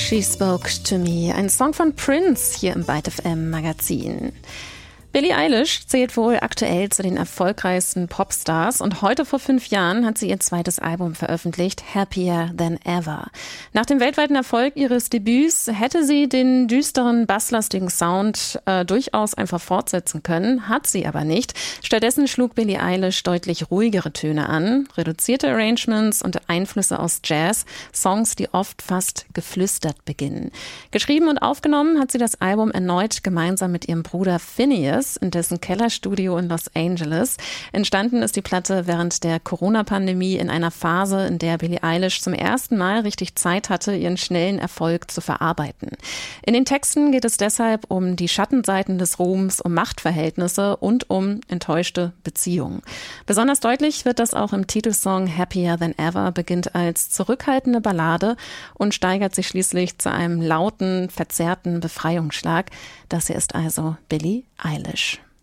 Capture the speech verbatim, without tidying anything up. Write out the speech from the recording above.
She Spoke to Me, ein Song von Prince hier im Byte F M Magazin. Billie Eilish zählt wohl aktuell zu den erfolgreichsten Popstars und heute vor fünf Jahren hat sie ihr zweites Album veröffentlicht, Happier Than Ever. Nach dem weltweiten Erfolg ihres Debüts hätte sie den düsteren, basslastigen Sound äh, durchaus einfach fortsetzen können, hat sie aber nicht. Stattdessen schlug Billie Eilish deutlich ruhigere Töne an, reduzierte Arrangements und Einflüsse aus Jazz, Songs, die oft fast geflüstert beginnen. Geschrieben und aufgenommen hat sie das Album erneut gemeinsam mit ihrem Bruder Phineas in dessen Kellerstudio in Los Angeles. Entstanden ist die Platte während der Corona-Pandemie in einer Phase, in der Billie Eilish zum ersten Mal richtig Zeit hatte, ihren schnellen Erfolg zu verarbeiten. In den Texten geht es deshalb um die Schattenseiten des Ruhms, um Machtverhältnisse und um enttäuschte Beziehungen. Besonders deutlich wird das auch im Titelsong Happier Than Ever, beginnt als zurückhaltende Ballade und steigert sich schließlich zu einem lauten, verzerrten Befreiungsschlag. Das hier ist also Billie Eilish.